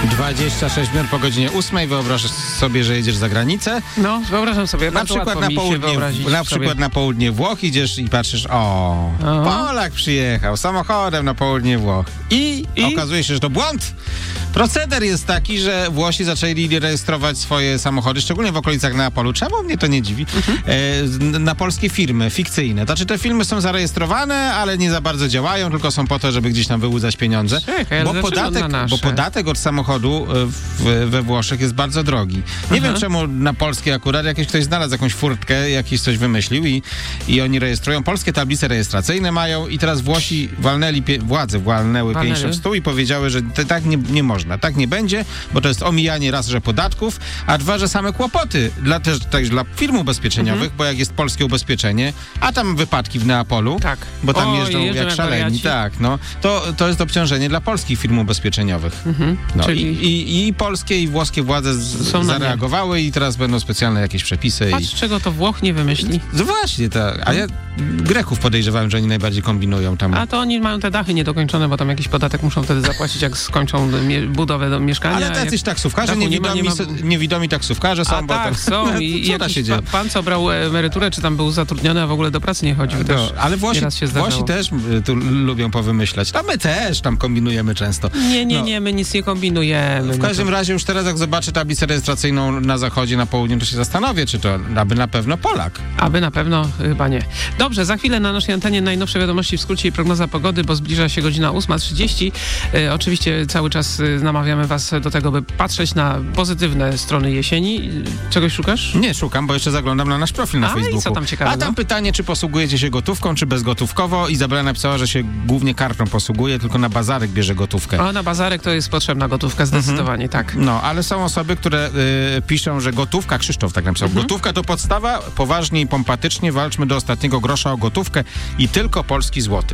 26 minut po godzinie 8. Wyobrażasz sobie, że jedziesz za granicę? No, wyobrażam sobie. Na przykład na południe Włoch idziesz i patrzysz, Polak przyjechał samochodem na południe Włoch. I okazuje się, że to błąd. Proceder jest taki, że Włosi zaczęli rejestrować swoje samochody, szczególnie w okolicach Neapolu. Czemu mnie to nie dziwi? Na polskie firmy fikcyjne. Znaczy te firmy są zarejestrowane, ale nie za bardzo działają, tylko są po to, żeby gdzieś tam wyłudzać pieniądze. Bo podatek od samochodu we Włoszech jest bardzo drogi. Nie wiem czemu na polskie akurat ktoś znalazł jakąś furtkę, jakiś coś wymyślił i oni rejestrują. Polskie tablice rejestracyjne mają i teraz Włosi władze walnęły pięścią w stół i powiedziały, że tak nie można. Tak nie będzie, bo to jest omijanie raz, że podatków, a dwa, że same kłopoty dla firm ubezpieczeniowych, bo jak jest polskie ubezpieczenie, a tam wypadki w Neapolu, bo tam jeżdżą jak szaleni, to jest obciążenie dla polskich firm ubezpieczeniowych. Czyli... I polskie i włoskie władze zareagowały i teraz będą specjalne jakieś przepisy. Patrz, czego to Włoch nie wymyśli. Właśnie, tak. A ja Greków podejrzewałem, że oni najbardziej kombinują tam. A to oni mają te dachy niedokończone, bo tam jakiś podatek muszą wtedy zapłacić, jak skończą budowę do mieszkania. Ale tacyś taksówkarze, niewidomi taksówkarze są. Są. I co się dzieje? Pan, co brał emeryturę, czy tam był zatrudniony, a w ogóle do pracy nie chodził. Ale Włosi też tu lubią powymyślać. A my też tam kombinujemy często. Nie, my nic nie kombinujemy. W każdym razie już teraz, jak zobaczę tablicę rejestracyjną na zachodzie, na południu, to się zastanowię, czy to aby na pewno Polak. Aby na pewno chyba nie. Dobrze, za chwilę na naszej antenie najnowsze wiadomości w skrócie i prognoza pogody, bo zbliża się godzina 8:30. Oczywiście cały czas namawiamy was do tego, by patrzeć na pozytywne strony jesieni. Czegoś szukasz? Nie szukam, bo jeszcze zaglądam na nasz profil na Facebooku. I co tam ciekawe? A tam pytanie, czy posługujecie się gotówką, czy bezgotówkowo. Izabela napisała, że się głównie kartą posługuje, tylko na bazarek bierze gotówkę. Na bazarek to jest potrzebna gotówka, zdecydowanie, tak. No, ale są osoby, które piszą, że gotówka, Krzysztof tak napisał, gotówka to podstawa, poważnie i pompatycznie walczmy do ostatniego grosza o gotówkę i tylko polski złoty.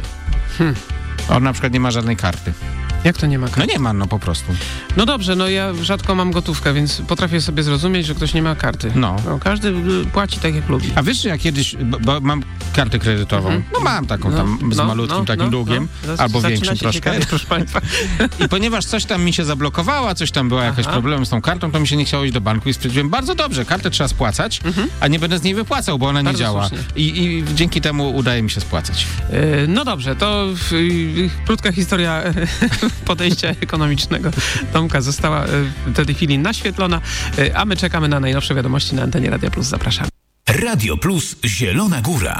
On na przykład nie ma żadnej karty. Jak to nie ma karty? No nie ma, po prostu. No dobrze, ja rzadko mam gotówkę, więc potrafię sobie zrozumieć, że ktoś nie ma karty. Każdy płaci tak, jak lubi. A wiesz, że ja kiedyś, bo mam kartę kredytową, mam taką tam z malutkim takim długiem, albo większym troszkę. Ciekawie, proszę państwa. I ponieważ coś tam mi się zablokowało, coś tam była jakaś problem z tą kartą, to mi się nie chciało iść do banku i stwierdziłem, bardzo dobrze, kartę trzeba spłacać, a nie będę z niej wypłacał, bo ona nie działa. I dzięki temu udaje mi się spłacać. No dobrze, to krótka historia podejścia ekonomicznego Tomka została w tej chwili naświetlona, a my czekamy na najnowsze wiadomości na antenie Radio Plus. Zapraszamy. Radio Plus Zielona Góra.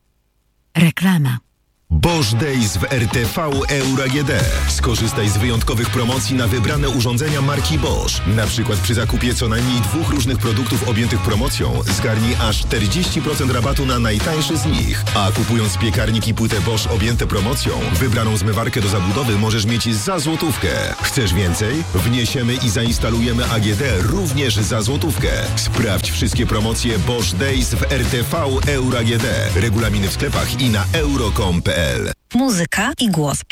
Reklama. Bosch Days w RTV Euro AGD. Skorzystaj z wyjątkowych promocji na wybrane urządzenia marki Bosch. Na przykład przy zakupie co najmniej 2 różnych produktów objętych promocją zgarnij aż 40% rabatu na najtańszy z nich. A kupując piekarnik i płytę Bosch objęte promocją, wybraną zmywarkę do zabudowy możesz mieć za złotówkę. Chcesz więcej? Wniesiemy i zainstalujemy AGD również za złotówkę. Sprawdź wszystkie promocje Bosch Days w RTV Euro AGD. Regulaminy w sklepach i na euro.com.pl. Muzyka i głos